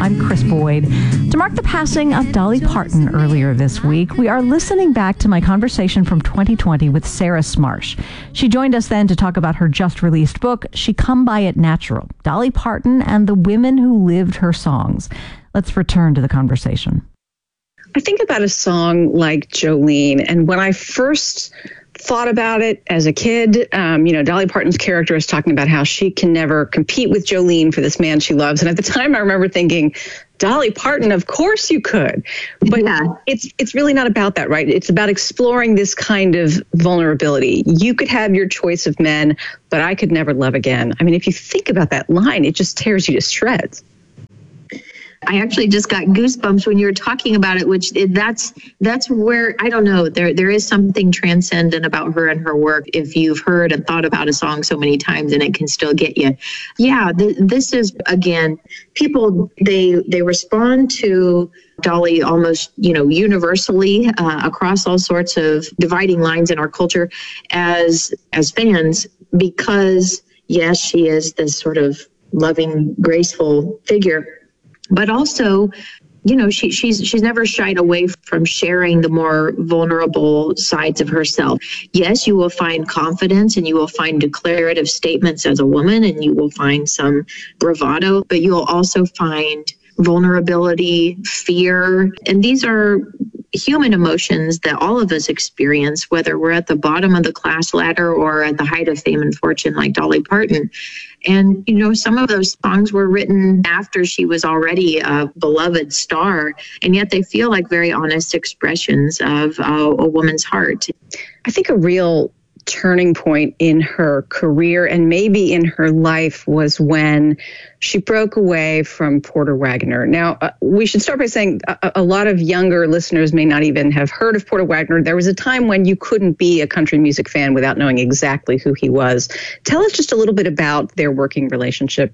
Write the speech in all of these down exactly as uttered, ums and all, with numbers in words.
I'm Chris Boyd. To mark the passing of Dolly Parton earlier this week, we are listening back to my conversation from twenty twenty with Sarah Smarsh. She joined us then to talk about her just-released book, She Come By It Natural, Dolly Parton and the Women Who Lived Her Songs. Let's return to the conversation. I think about a song like Jolene, and when I first thought about it as a kid, um, you know, Dolly Parton's character is talking about how she can never compete with Jolene for this man she loves. And at the time, I remember thinking, Dolly Parton, of course you could. But yeah. it's it's really not about that, right? It's about exploring this kind of vulnerability. You could have your choice of men, but I could never love again. I mean, if you think about that line, it just tears you to shreds. I actually just got goosebumps when you were talking about it, which that's that's where, I don't know, there there is something transcendent about her and her work if you've heard and thought about a song so many times and it can still get you. Yeah, th- this is, again, people, they they respond to Dolly almost, you know, universally uh, across all sorts of dividing lines in our culture as as fans because, yes, she is this sort of loving, graceful figure. But also, you know, she, she's she's never shied away from sharing the more vulnerable sides of herself. Yes, you will find confidence and you will find declarative statements as a woman and you will find some bravado, but you'll also find vulnerability, fear. And these are human emotions that all of us experience, whether we're at the bottom of the class ladder or at the height of fame and fortune like Dolly Parton. And, you know, some of those songs were written after she was already a beloved star, and yet they feel like very honest expressions of uh, a woman's heart. I think a real turning point in her career and maybe in her life was when she broke away from Porter Wagoner. Now, uh, we should start by saying a, a lot of younger listeners may not even have heard of Porter Wagoner. There was a time when you couldn't be a country music fan without knowing exactly who he was. Tell us just a little bit about their working relationship.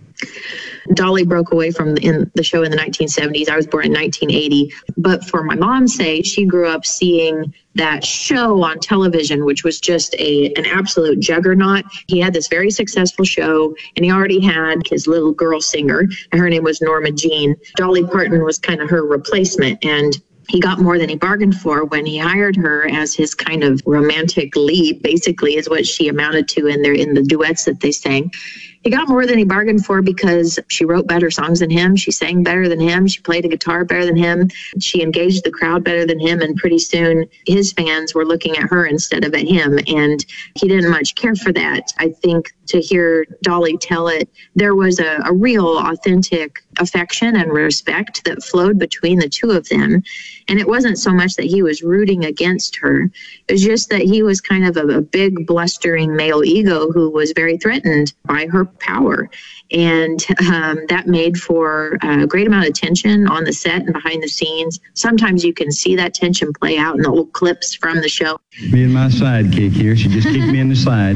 Dolly broke away from the, in the show in the nineteen seventies. I was born in nineteen eighty. But for my mom's sake, she grew up seeing that show on television, which was just a an absolute juggernaut. He had this very successful show, and he already had his little girl singer, and her name was Norma Jean. Dolly Parton was kind of her replacement, and he got more than he bargained for when he hired her as his kind of romantic lead, basically, is what she amounted to in their in the duets that they sang. He got more than he bargained for because she wrote better songs than him. She sang better than him. She played a guitar better than him. She engaged the crowd better than him. And pretty soon his fans were looking at her instead of at him. And he didn't much care for that. I think to hear Dolly tell it, there was a, a real authentic affection and respect that flowed between the two of them. And it wasn't so much that he was rooting against her. It was just that he was kind of a, a big, blustering male ego who was very threatened by her power. And um, that made for a great amount of tension on the set and behind the scenes. Sometimes you can see that tension play out in the old clips from the show. Being my sidekick here, she just kicked me in the side.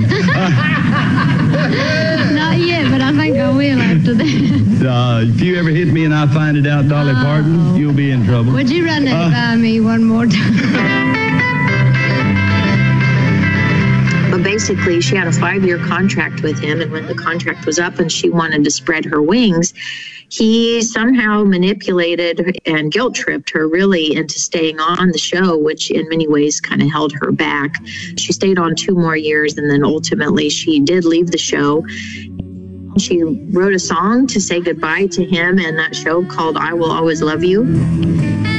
Not yet, but I think I will after that. Uh, if you ever hit me and I find it out, Dolly Parton, oh. you'll be in trouble. Would you run that uh, by me one more time? But basically, she had a five-year contract with him, and when the contract was up and she wanted to spread her wings, he somehow manipulated and guilt-tripped her really into staying on the show, which in many ways kind of held her back. She stayed on two more years, and then ultimately she did leave the show. She wrote a song to say goodbye to him in that show called I Will Always Love You.